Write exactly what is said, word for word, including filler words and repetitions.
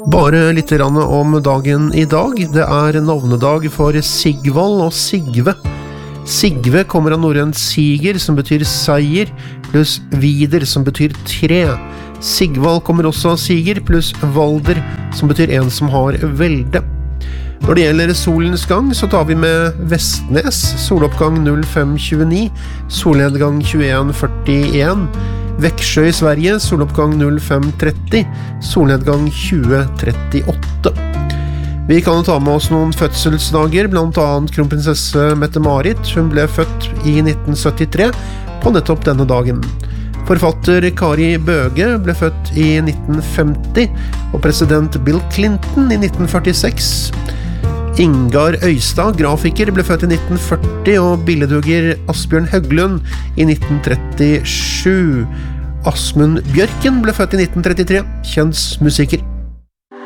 Bare litt grann om dagen i dag. Det er navnedag for Sigvald og Sigve. Sigve kommer av norrønt siger, som betyr seier, pluss vider, som betyr tre. Sigvald kommer også av siger, pluss valder, som betyr en som har velde. Når det gjelder solens gang, så tar vi med Vestnes, soloppgang null fem tjueni, solnedgang tjueen førtien, Växjö i Sverige, soloppgang null fem tretti, solnedgang tjue trettiåtte. Vi kan ta med oss noen fødselsdager, blant annet kronprinsesse Mette-Marit. Hun ble født i nitten syttitre på nettopp denne dagen. Forfatter Kari Bøge ble født i nitten femti, og president Bill Clinton i nitten førtiseks. Ingar Øystad, grafiker, ble født i nitten førti, og billedhugger Asbjørn Høglund i nitten trettisju. Asmund Bjørken ble født i nitten trettitre, kjent musiker.